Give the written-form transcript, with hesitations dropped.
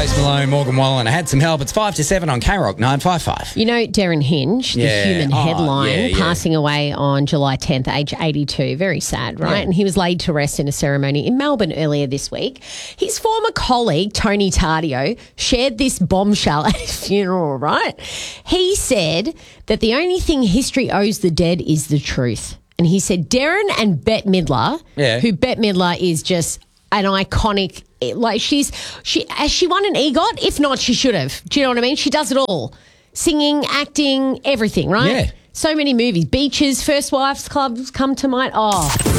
Post Malone, Morgan Wallen. I had some help. It's 5 to 7 on K-Rock 955. You know Darren Hinge, the human headline, passing away on July 10th, age 82. Very sad, right? Yeah. And he was laid to rest in a ceremony in Melbourne earlier this week. His former colleague, Tony Tardio, shared this bombshell at his funeral, right? He said that the only thing history owes the dead is the truth. And he said Darren and Bette Midler, who Bette Midler is just an iconic, like has she won an EGOT? If not, she should have. Do you know what I mean? She does it all. Singing, acting, everything, right? Yeah. So many movies. Beaches, First Wives Club come to mind. Oh.